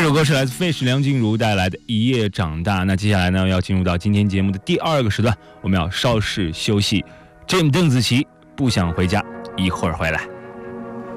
首歌是来自 Fish 梁静茹带来的《一夜长大》。那接下来呢，要进入到今天节目的第2个时段，我们要稍事休息。Jim 邓紫棋不想回家，一会儿回来。